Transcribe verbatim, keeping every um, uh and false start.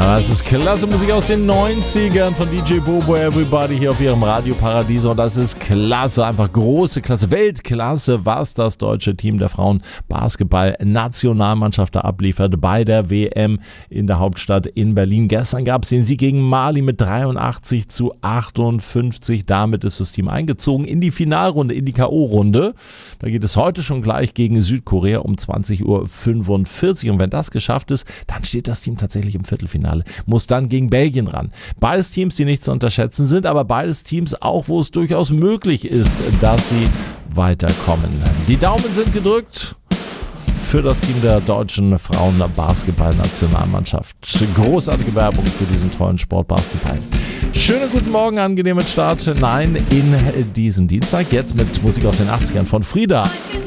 Das ist klasse Musik aus den neunzigern von D J Bobo Everybody hier auf ihrem Radio Paradiso. Und das ist klasse, einfach große Klasse, Weltklasse, was das deutsche Team der Frauen-Basketball-Nationalmannschaft da abliefert bei der W M in der Hauptstadt in Berlin. Gestern gab es den Sieg gegen Mali mit dreiundachtzig zu achtundfünfzig. Damit ist das Team eingezogen in die Finalrunde, in die K O-Runde. Da geht es heute schon gleich gegen Südkorea um zwanzig Uhr fünfundvierzig. Und wenn das geschafft ist, dann steht das Team tatsächlich im Viertelfinale. Muss dann gegen Belgien ran. Beides Teams, die nicht zu unterschätzen sind, aber beides Teams auch, wo es durchaus möglich ist, dass sie weiterkommen. Die Daumen sind gedrückt für das Team der deutschen Frauen-Basketball-Nationalmannschaft. Großartige Werbung für diesen tollen Sport Basketball. Schönen guten Morgen, angenehmen Start. Nein, in diesem Dienstag. Jetzt mit Musik aus den achtzigern von Frida.